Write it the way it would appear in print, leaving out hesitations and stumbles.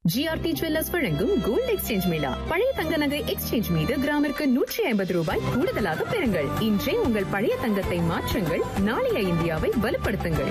GRT jewellers வழங்கும் gold exchange Mela. பழைய தங்க நகை எக்ஸ்சேஞ்ச் மீது கிராமிற்கு 150 ரூபாய் கூடுதலாக பெறுங்கள். இன்றே உங்கள் பழைய தங்கத்தை மாற்றுங்கள், நாளைய இந்தியாவை வலுப்படுத்துங்கள்.